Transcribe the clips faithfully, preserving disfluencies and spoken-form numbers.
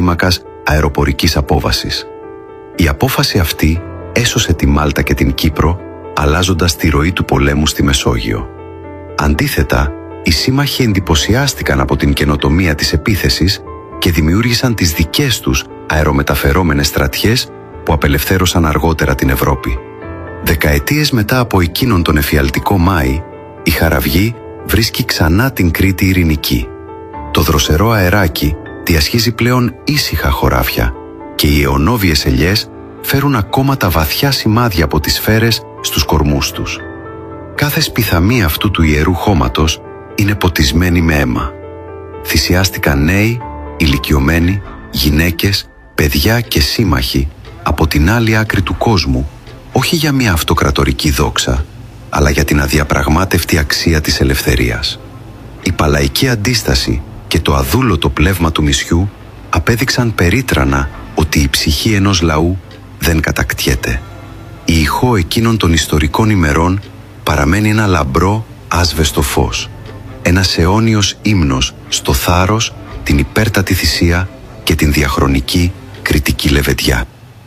κλίμακας αεροπορικής απόβασης. Η απόφαση αυτή έσωσε τη Μάλτα και την Κύπρο, αλλάζοντας τη ροή του πολέμου στη Μεσόγειο. Αντίθετα, οι σύμμαχοι εντυπωσιάστηκαν από την καινοτομία της επίθεσης και δημιούργησαν τις δικές τους αερομεταφερόμενες στρατιές που απελευθέρωσαν αργότερα την Ευρώπη. Δεκαετίες μετά από εκείνον τον εφιαλτικό Μάη, η Χαραυγή βρίσκει ξανά την Κρήτη ειρηνική. Το δροσερό αεράκι διασχίζει πλέον ήσυχα χωράφια και οι αιωνόβιες ελιές φέρουν ακόμα τα βαθιά σημάδια από τις σφαίρες στους κορμούς τους. Κάθε σπιθαμή αυτού του ιερού χώματος είναι ποτισμένη με αίμα. Θυσιάστηκαν νέοι, ηλικιωμένοι, γυναίκες, παιδιά και σύμμαχοι από την άλλη άκρη του κόσμου, όχι για μια αυτοκρατορική δόξα, αλλά για την αδιαπραγμάτευτη αξία της ελευθερίας. Η παλαϊκή αντίσταση και το αδούλωτο πλεύμα του μισιού απέδειξαν περίτρανα ότι η ψυχή ενός λαού δεν κατακτιέται. Η ηχό εκείνων των ιστορικών ημερών παραμένει ένα λαμπρό, άσβεστο φως. Ένας αιώνιος ύμνος στο θάρρος, την υπέρτατη θυσία και την διαχρονική κριτική λεβεντιά.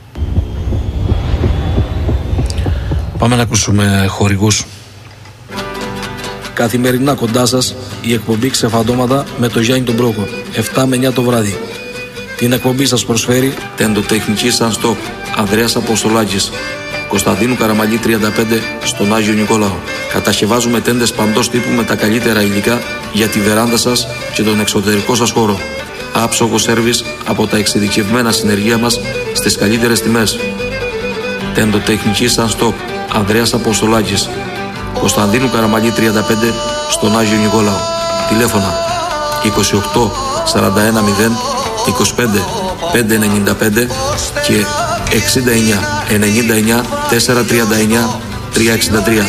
Πάμε να ακούσουμε χορηγούς. Καθημερινά κοντά σας η εκπομπή Ξεφαντώματα με το Γιάννη τον Πρόκο, επτά με εννιά το βράδυ. Την εκπομπή σας προσφέρει Τεντοτεχνική Sunstop Ανδρέας Αποστολάκης, Κωνσταντίνου Καραμαλή τριάντα πέντε στον Άγιο Νικόλαο. Κατασκευάζουμε τέντες παντός τύπου με τα καλύτερα υλικά για τη βεράντα σας και τον εξωτερικό σας χώρο. Άψογο σέρβις από τα εξειδικευμένα συνεργεία μας στις καλύτερες τιμές. Τεντοτεχνική Sunstop Ανδρέας Αποστολάκης, Κωνσταντίνου Καραμαλή τριάντα πέντε στον Άγιο Νικόλαο. Τηλέφωνα είκοσι οκτώ σαράντα ένα μηδέν είκοσι πέντε πεντακόσια ενενήντα πέντε και εξήντα εννιά ενενήντα εννιά τετρακόσια τριάντα εννιά τριακόσια εξήντα τρία.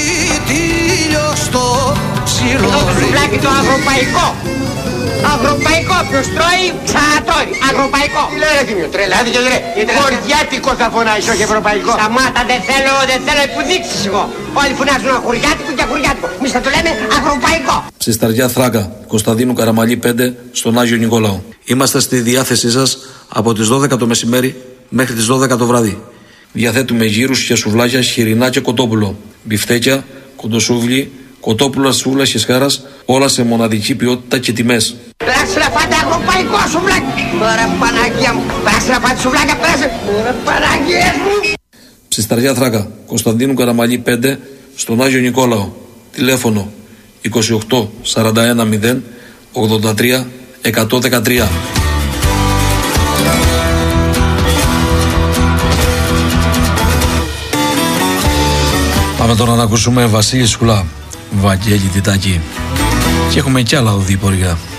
Το σουβλάκι το αγροπαϊκό. Αγροπαϊκό, ποιος τρώει, ξανατρώει. Αγροπαϊκό. Τι λέει ρε Θήμιο, τρελάθηκε ρε. Χωριάτικο θα φωνάζεις, όχι ευρωπαϊκό. Σταμάτα, δεν θέλω, δεν θέλω υποδείξεις εγώ. Όλοι φωνάζουν χωριάτικο και χωριάτικο. Εμείς θα το λέμε αγροπαϊκό. Ψισταριά Θράκα, Κωνσταντίνου Καραμαλή πέντε στον Άγιο Νικόλαο. Είμαστε στη διάθεσή σας από τις δώδεκα το μεσημέρι μέχρι τις δώδεκα το βράδυ. Διαθέτουμε γύρους και σουβλάκια χοιρινά και κοτόπουλο, μπιφτέκια, κοντοσούβλι, κοτόπουλα σούβλας και σχάρας, όλα σε μοναδική ποιότητα και τιμές. Πέρασε να φάτε αγροπαϊκό σουβλάκι. Ωραία Παναγία μου. Πέρασε να φάτε σουβλάκια, πέρασε. Ωραία Παναγίες μου. Ψισταριά Θράκα, Κωνσταντίνου Καραμαλή πέντε στον Άγιο Νικόλαο. Τηλέφωνο είκοσι οκτώ σαράντα ένα μηδέν ογδόντα τρία εκατόν δεκατρία. Πάμε τώρα να ακούσουμε Βασίλη Σκουλά, Βαγγέλη Τιτάκη. Και έχουμε κι άλλα οδήπορια.